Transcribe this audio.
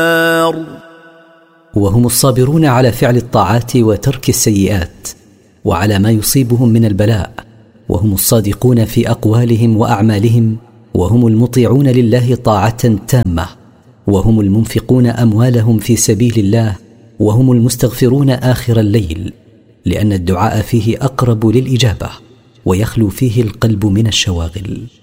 وهم الصابرون على فعل الطاعات وترك السيئات وعلى ما يصيبهم من البلاء، وهم الصادقون في أقوالهم وأعمالهم، وهم المطيعون لله طاعة تامة، وهم المنفقون أموالهم في سبيل الله، وهم المستغفرون آخر الليل، لأن الدعاء فيه أقرب للإجابة ويخلو فيه القلب من الشواغل.